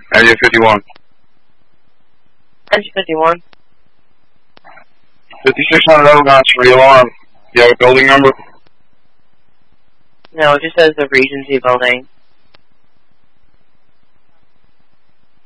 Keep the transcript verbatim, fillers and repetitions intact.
Area fifty-one. Area fifty-one. fifty-six hundred Elgon, re-alarm. Do you have a building number? No, it just says the Regency building.